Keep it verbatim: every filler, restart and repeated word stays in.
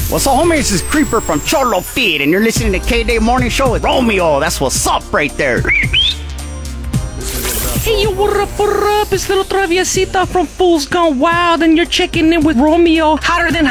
What's up, homies? This is Creeper from Cholo Feed, and you're listening to K-Day Morning Show with Romeo. That's what's up right there. Hey, yo, what up, what up? It's Little Traviesita from Fools Gone Wild, and you're checking in with Romeo, hotter than